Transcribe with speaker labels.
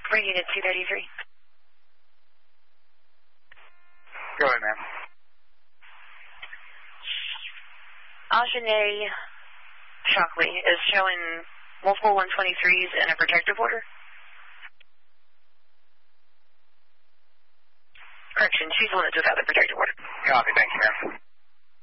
Speaker 1: Bring unit 233.
Speaker 2: Go ahead, ma'am.
Speaker 1: Ajane Shockley is showing multiple 123s and a protective order. Correction, she's the one that took out the protective order.
Speaker 2: Copy, thank you, ma'am.